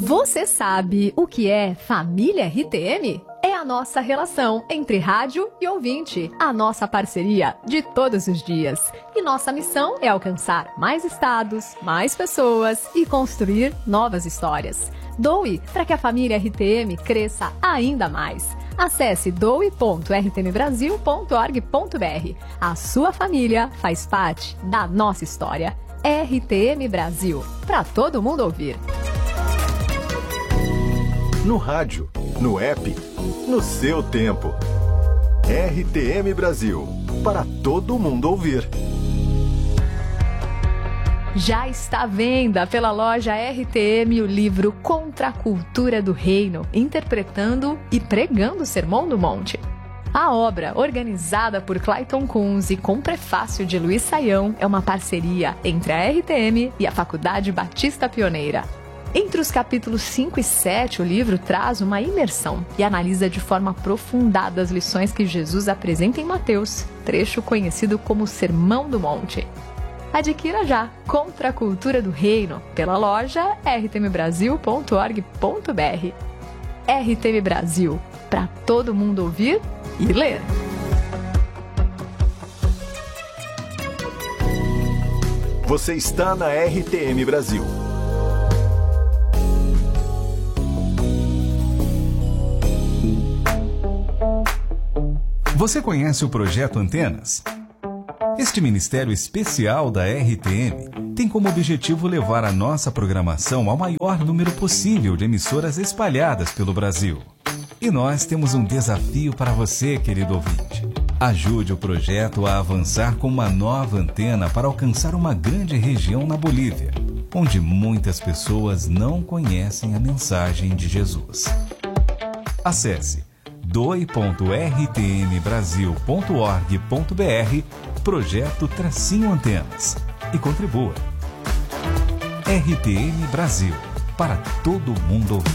Você sabe o que é família RTM? É a nossa relação entre rádio e ouvinte, a nossa parceria de todos os dias. E nossa missão é alcançar mais estados, mais pessoas e construir novas histórias. Doe para que a família RTM cresça ainda mais. Acesse doe.rtmbrasil.org.br. A sua família faz parte da nossa história. RTM Brasil, para todo mundo ouvir. No rádio, no app, no seu tempo. RTM Brasil, para todo mundo ouvir. Já está à venda pela loja RTM o livro Contra a Cultura do Reino, interpretando e pregando o Sermão do Monte. A obra, organizada por Clayton Kunz e com prefácio de Luiz Saião, é uma parceria entre a RTM e a Faculdade Batista Pioneira. Entre os capítulos 5 e 7, o livro traz uma imersão e analisa de forma aprofundada as lições que Jesus apresenta em Mateus, trecho conhecido como Sermão do Monte. Adquira já Contra a Cultura do Reino pela loja rtmbrasil.org.br. RTM Brasil, para todo mundo ouvir e ler. Você está na RTM Brasil. Você conhece o Projeto Antenas? Este ministério especial da RTM tem como objetivo levar a nossa programação ao maior número possível de emissoras espalhadas pelo Brasil. E nós temos um desafio para você, querido ouvinte. Ajude o projeto a avançar com uma nova antena para alcançar uma grande região na Bolívia, onde muitas pessoas não conhecem a mensagem de Jesus. Acesse doe.rtmbrasil.org.br Projeto-Antenas e contribua. RTM Brasil, para todo mundo ouvir.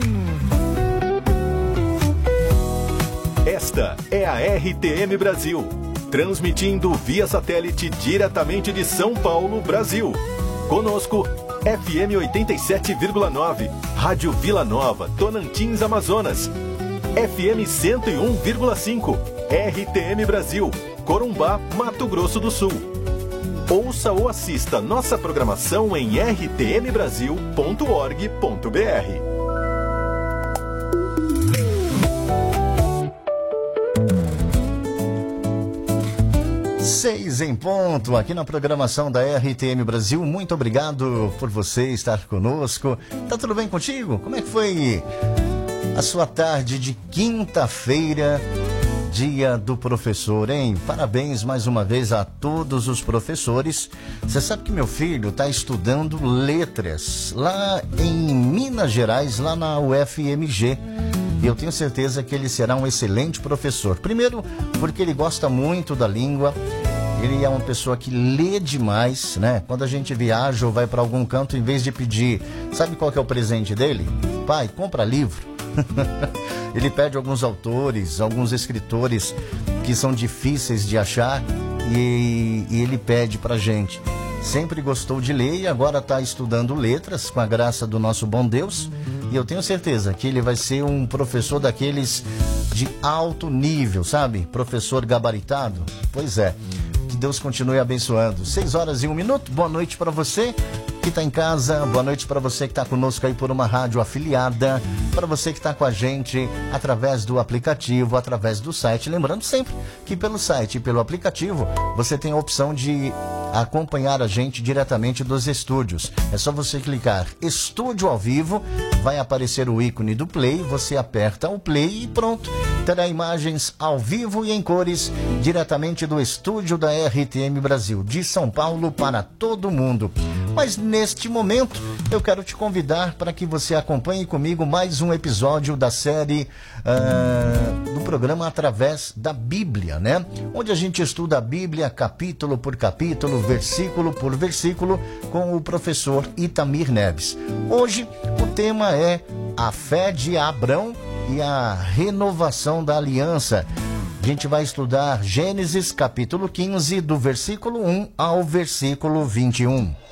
Esta é a RTM Brasil, transmitindo via satélite diretamente de São Paulo, Brasil. Conosco, FM 87,9, Rádio Vila Nova, Tonantins, Amazonas. FM 101,5, RTM Brasil, Corumbá, Mato Grosso do Sul. Ouça ou assista nossa programação em rtmbrasil.org.br. 6 em ponto, aqui na programação da RTM Brasil. Muito obrigado por você estar conosco. Tá tudo bem contigo? Como é que foi a sua tarde de quinta-feira, dia do professor, hein? Parabéns mais uma vez a todos os professores. Você sabe que meu filho está estudando letras lá em Minas Gerais, lá na UFMG. E eu tenho certeza que ele será um excelente professor. Primeiro, porque ele gosta muito da língua. Ele é uma pessoa que lê demais, né? Quando a gente viaja ou vai para algum canto, em vez de pedir, sabe qual que é o presente dele? Pai, compra livro. Ele pede alguns autores, alguns escritores que são difíceis de achar e ele pede pra gente. Sempre gostou de ler e agora está estudando letras com a graça do nosso bom Deus. E eu tenho certeza que ele vai ser um professor daqueles de alto nível, sabe? Professor gabaritado. Pois é. Que Deus continue abençoando. 6h01. Boa noite para você que está em casa, boa noite para você que está conosco aí por uma rádio afiliada, para você que está com a gente através do aplicativo, através do site. Lembrando sempre que pelo site e pelo aplicativo você tem a opção de acompanhar a gente diretamente dos estúdios. É só você clicar Estúdio ao Vivo, vai aparecer o ícone do play, você aperta o play e pronto. Terá imagens ao vivo e em cores diretamente do estúdio da RTM Brasil, de São Paulo para todo mundo. Mas neste momento eu quero te convidar para que você acompanhe comigo mais um episódio da série do programa Através da Bíblia, né? Onde a gente estuda a Bíblia capítulo por capítulo, versículo por versículo, com o professor Itamir Neves. Hoje o tema é a fé de Abrão e a renovação da aliança. A gente vai estudar Gênesis capítulo 15, do versículo 1 ao versículo 21.